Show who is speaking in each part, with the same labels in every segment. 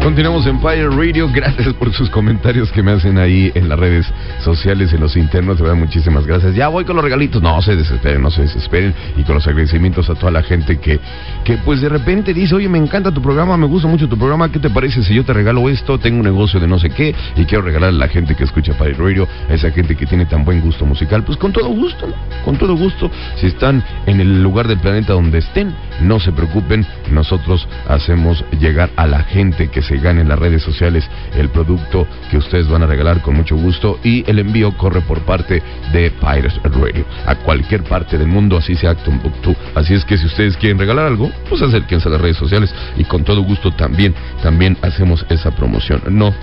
Speaker 1: Continuamos en Pirate Radio. Gracias por sus comentarios que me hacen ahí en las redes sociales, en los internos. De verdad, muchísimas gracias. Ya voy con los regalitos. No se desesperen. Y con los agradecimientos a toda la gente que pues de repente dice: oye, me encanta tu programa, me gusta mucho tu programa. ¿Qué te parece si yo te regalo esto? Tengo un negocio de no sé qué y quiero regalarle a la gente que escucha Pirate Radio, a esa gente que tiene tan buen gusto musical. Pues con todo gusto, ¿no? Con todo gusto. Si están en el lugar del planeta donde estén, no se preocupen. Nosotros hacemos llegar a la gente que se gane en las redes sociales el producto que ustedes van a regalar con mucho gusto, y el envío corre por parte de Pirate Radio a cualquier parte del mundo, así sea Timbuktu. Así es que si ustedes quieren regalar algo, pues acérquense a las redes sociales y con todo gusto también hacemos esa promoción. No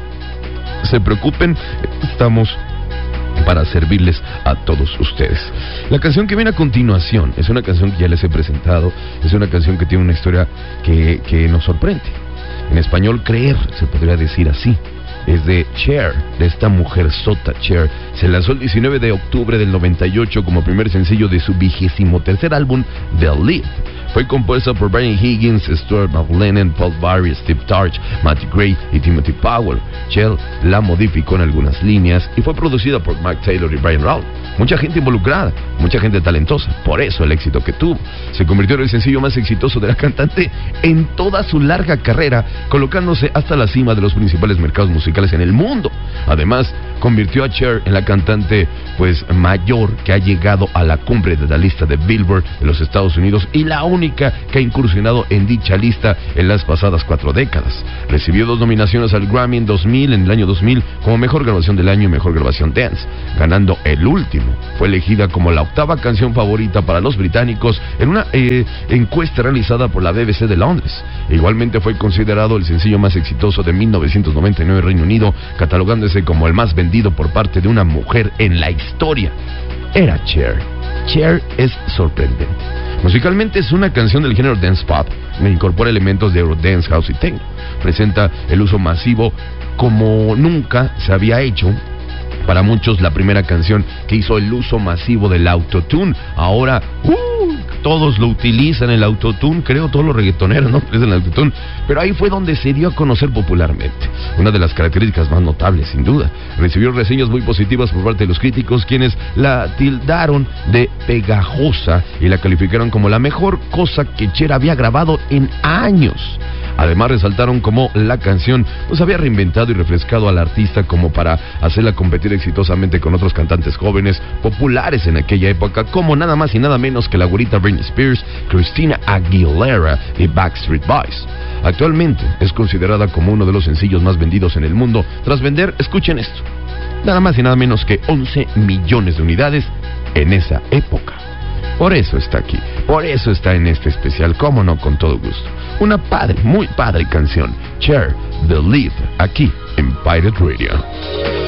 Speaker 1: se preocupen, estamos para servirles a todos ustedes. La canción que viene a continuación es una canción que ya les he presentado. Es una canción que tiene una historia que nos sorprende. En español, creer, se podría decir así. Es de Cher, de esta mujer sota Cher. Se lanzó el 19 de octubre del 98 como primer sencillo de su 23º álbum, The Leap. Fue compuesta por Brian Higgins, Stuart McLennan, Paul Barry, Steve Tarch, Matty Gray y Timothy Powell. Cher la modificó en algunas líneas y fue producida por Mark Taylor y Brian Rawl. Mucha gente involucrada, mucha gente talentosa, por eso el éxito que tuvo. Se convirtió en el sencillo más exitoso de la cantante en toda su larga carrera, colocándose hasta la cima de los principales mercados musicales en el mundo. Además, convirtió a Cher en la cantante pues mayor que ha llegado a la cumbre de la lista de Billboard de los Estados Unidos y la única que ha incursionado en dicha lista en las pasadas 4 décadas. Recibió 2 nominaciones al Grammy en el año 2000 como Mejor Grabación del Año y Mejor Grabación Dance, ganando el último. Fue elegida como la 8ª canción favorita para los británicos en una encuesta realizada por la BBC de Londres. Igualmente fue considerado el sencillo más exitoso de 1999 en Reino Unido, catalogándose como el más vendido por parte de una mujer en la historia. Era Cher. Cher es sorprendente. Musicalmente es una canción del género dance pop, que incorpora elementos de Eurodance, house y techno. Presenta el uso masivo como nunca se había hecho. Para muchos, la primera canción que hizo el uso masivo del autotune. Ahora, todos lo utilizan, el autotune. Creo todos los reggaetoneros, ¿no? Utilizan el autotune. Pero ahí fue donde se dio a conocer popularmente. Una de las características más notables, sin duda. Recibió reseñas muy positivas por parte de los críticos, quienes la tildaron de pegajosa y la calificaron como la mejor cosa que Cher había grabado en años. Además, resaltaron cómo la canción pues había reinventado y refrescado al artista como para hacerla competir exitosamente con otros cantantes jóvenes populares en aquella época, como nada más y nada menos que la güerita Britney Spears, Christina Aguilera y Backstreet Boys. Actualmente es considerada como uno de los sencillos más vendidos en el mundo, tras vender, escuchen esto, nada más y nada menos que 11 millones de unidades en esa época. Por eso está aquí, por eso está en este especial, cómo no, con todo gusto. Una padre, muy padre canción, Cher, The Leap, aquí en Pirate Radio.